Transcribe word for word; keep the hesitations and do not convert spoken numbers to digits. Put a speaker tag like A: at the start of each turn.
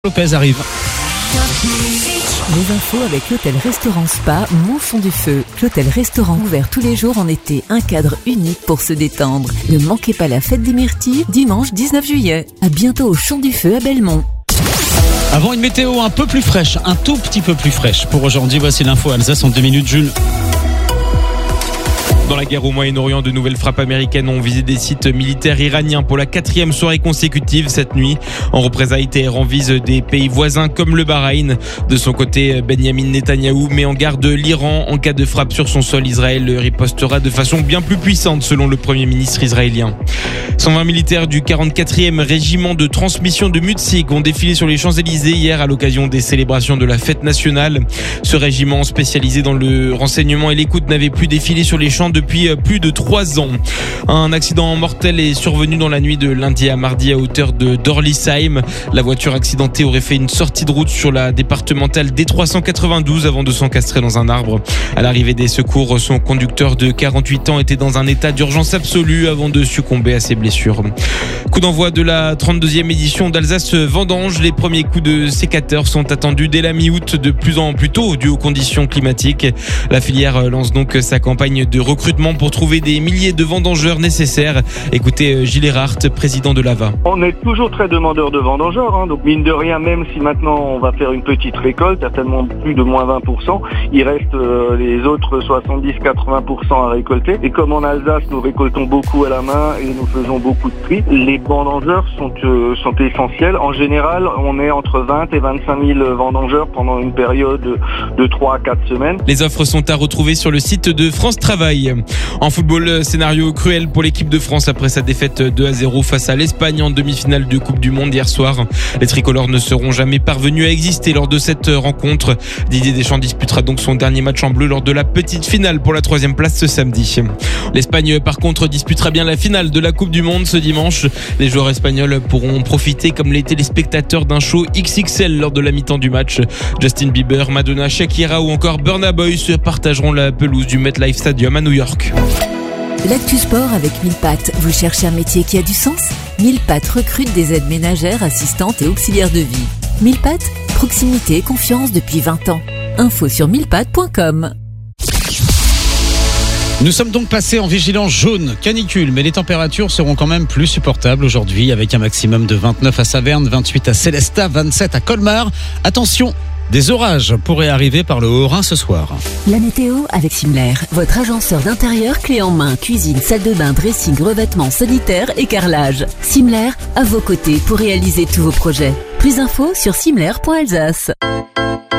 A: Lopez arrive.
B: Les infos avec l'hôtel-restaurant Spa Montfond du Feu. L'hôtel-restaurant ouvert tous les jours en été, un cadre unique pour se détendre. Ne manquez pas la fête des myrtilles, dimanche dix-neuf juillet. À bientôt au Champ du Feu à Belmont.
A: Avant une météo un peu plus fraîche, un tout petit peu plus fraîche. Pour aujourd'hui, voici l'info Alsace en deux minutes, Jules.
C: Dans la guerre au Moyen-Orient, de nouvelles frappes américaines ont visé des sites militaires iraniens pour la quatrième soirée consécutive cette nuit. En représailles, Téhéran vise des pays voisins comme le Bahreïn. De son côté, Benyamin Netanyahou met en garde l'Iran. En cas de frappe sur son sol, Israël ripostera de façon bien plus puissante, selon le Premier ministre israélien. cent vingt militaires du quarante-quatrième régiment de transmission de Mutzig ont défilé sur les Champs-Élysées hier à l'occasion des célébrations de la fête nationale. Ce régiment spécialisé dans le renseignement et l'écoute n'avait plus défilé sur les champs depuis plus de trois ans. Un accident mortel est survenu dans la nuit de lundi à mardi à hauteur de Dorlisheim. La voiture accidentée aurait fait une sortie de route sur la départementale D trois cent quatre-vingt-douze avant de s'encastrer dans un arbre. À l'arrivée des secours, son conducteur de quarante-huit ans était dans un état d'urgence absolue avant de succomber à ses blessures. Coup d'envoi de la trente-deuxième édition d'Alsace Vendange. Les premiers coups de sécateur sont attendus dès la mi-août, de plus en plus tôt dû aux conditions climatiques. La filière lance donc sa campagne de recrutement pour trouver des milliers de vendangeurs nécessaires. Écoutez Gilles Erhardt, président de l'A V A.
D: On est toujours très demandeur de vendangeurs, hein, donc mine de rien, même si maintenant on va faire une petite récolte, certainement plus de moins vingt pour cent, il reste euh, les autres soixante-dix à quatre-vingts pour cent à récolter. Et comme en Alsace, nous récoltons beaucoup à la main et nous faisons beaucoup de tri, les vendangeurs sont, euh, sont essentiels. En général, on est entre vingt et vingt-cinq mille vendangeurs pendant une période de trois à quatre semaines.
C: Les offres sont à retrouver sur le site de France Travail. En football, scénario cruel pour l'équipe de France après sa défaite deux à zéro face à l'Espagne en demi-finale de Coupe du Monde hier soir. Les tricolores ne seront jamais parvenus à exister lors de cette rencontre. Didier Deschamps disputera donc son dernier match en bleu lors de la petite finale pour la troisième place ce samedi. L'Espagne, par contre, disputera bien la finale de la Coupe du Monde ce dimanche. Les joueurs espagnols pourront profiter comme les téléspectateurs d'un show X X L lors de la mi-temps du match. Justin Bieber, Madonna, Shakira ou encore Burna Boy se partageront la pelouse du MetLife Stadium à New York.
B: L'actu sport avec mille pattes. Vous cherchez un métier qui a du sens ? mille pattes recrute des aides ménagères, assistantes et auxiliaires de vie. mille pattes, proximité et confiance depuis vingt ans. Info sur mille pattes point com.
A: Nous sommes donc passés en vigilance jaune, canicule, mais les températures seront quand même plus supportables aujourd'hui avec un maximum de vingt-neuf à Saverne, vingt-huit à Célestat, vingt-sept à Colmar. Attention, des orages pourraient arriver par le Haut-Rhin ce soir.
B: La météo avec Simler, votre agenceur d'intérieur clé en main, cuisine, salle de bain, dressing, revêtements, sanitaire et carrelage. Simler, à vos côtés pour réaliser tous vos projets. Plus d'infos sur simler point alsace.